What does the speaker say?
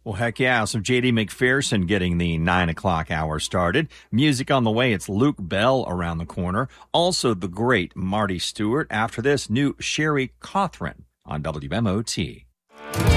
Well, heck yeah. Some J.D. McPherson getting the 9 o'clock hour started. Music on the way. It's Luke Bell around the corner. Also, the great Marty Stewart. After this, new Sherry Cawthron on WMOT.